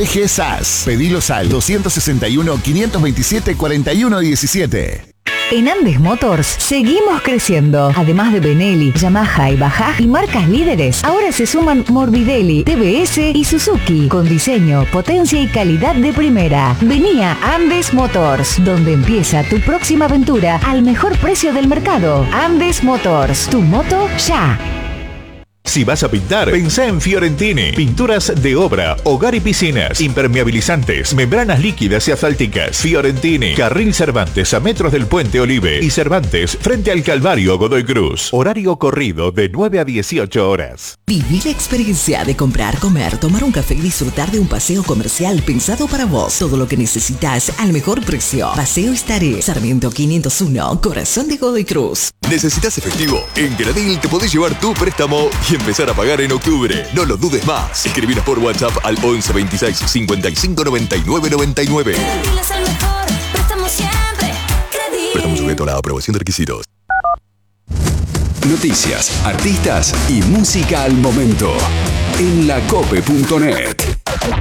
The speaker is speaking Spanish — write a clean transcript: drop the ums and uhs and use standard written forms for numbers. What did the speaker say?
PG SAS. Pedilos al 261-527-4117. En Andes Motors seguimos creciendo. Además de Benelli, Yamaha y Bajaj y marcas líderes, ahora se suman Morbidelli, TBS y Suzuki, con diseño, potencia y calidad de primera. Vení a Andes Motors, donde empieza tu próxima aventura al mejor precio del mercado. Andes Motors, tu moto ya. Si vas a pintar, pensá en Fiorentini. Pinturas de obra, hogar y piscinas, impermeabilizantes, membranas líquidas y asfálticas. Fiorentini, Carril Cervantes a metros del Puente Olive y Cervantes frente al Calvario Godoy Cruz. Horario corrido de 9 a 18 horas. Viví la experiencia de comprar, comer, tomar un café y disfrutar de un paseo comercial pensado para vos. Todo lo que necesitas al mejor precio. Paseo Estaré, Sarmiento 501, Corazón de Godoy Cruz. ¿Necesitas efectivo? En Gradil te podés llevar tu préstamo y empezar a pagar en octubre. No lo dudes más. Escribinos por WhatsApp al 11 26 55 99 99. Gradil es el mejor, préstamo siempre. Gradil. Préstamo sujeto a la aprobación de requisitos. Noticias, artistas y música al momento en lacope.net.